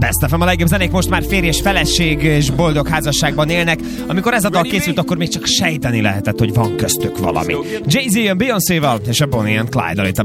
Best FM, a legjobb zenék most már férj és feleség és boldog házasságban élnek. Amikor ez a dal készült, akkor még csak sejteni lehetett, hogy van köztük valami. Jay-Z jön Beyoncé-val és a Bonnie and Clyde-dal itt a